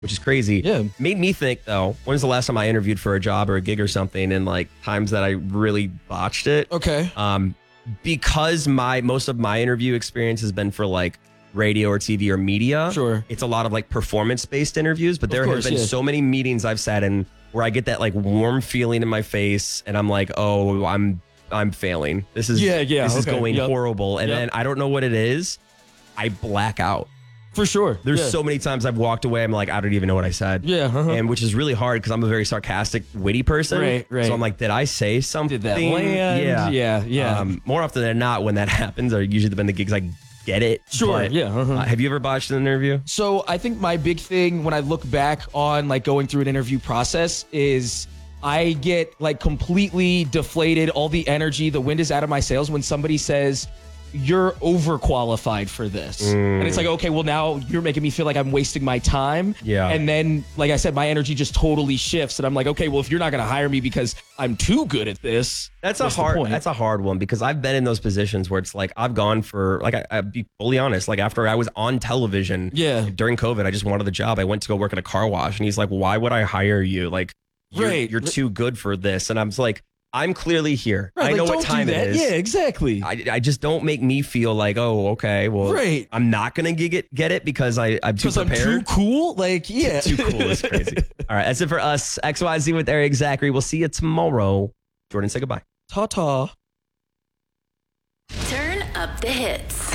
which is crazy. Yeah. Made me think, though, when's the last time I interviewed for a job or a gig or something, and like times that I really botched it? Okay. Because most of my interview experience has been for like radio or TV or media. Sure. It's a lot of like performance-based interviews, but there have been so many meetings I've sat in where I get that like warm feeling in my face and I'm like, oh, I'm failing. This is this is going horrible. And then I don't know what it is. I black out. For sure. There's so many times I've walked away. I'm like, I don't even know what I said. Yeah. And which is really hard because I'm a very sarcastic, witty person. Right. So I'm like, did I say something? Did that land? Yeah. More often than not, when that happens, are usually been the gigs I get it. Sure. But, Yeah. have you ever botched an interview? So I think my big thing when I look back on like going through an interview process is I get like completely deflated. All the energy, the wind is out of my sails when somebody says, you're overqualified for this. And it's like, okay, well now you're making me feel like I'm wasting my time. Yeah. And then, like I said, my energy just totally shifts. And I'm like, okay, well, if you're not going to hire me because I'm too good at this, that's a hard one because I've been in those positions where it's like, I've gone for like, I'll be fully honest. Like after I was on television during COVID, I just wanted the job. I went to go work at a car wash and he's like, why would I hire you? Like, you're too good for this. And I'm just like, I'm clearly here. Right, I know like, what time it is. Yeah, exactly. I just don't make me feel like, oh, okay, well, I'm not going to get it because I'm too prepared. Because I'm too cool? Like, yeah. Too cool is crazy. All right, that's it for us. XYZ with Eric Zachary. We'll see you tomorrow. Jordan, say goodbye. Ta-ta. Turn up the hits.